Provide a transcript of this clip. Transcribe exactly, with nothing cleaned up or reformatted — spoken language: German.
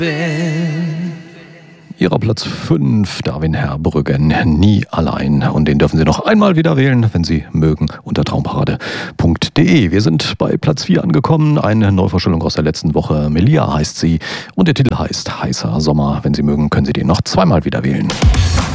Ihrer Platz fünf, Darwin Herbrüggen, Nie allein. Und den dürfen Sie noch einmal wieder wählen, wenn Sie mögen, unter traumparade punkt de. Wir sind bei Platz vier angekommen. Eine Neuvorstellung aus der letzten Woche. Melia heißt sie. Und der Titel heißt Heißer Sommer. Wenn Sie mögen, können Sie den noch zweimal wieder wählen.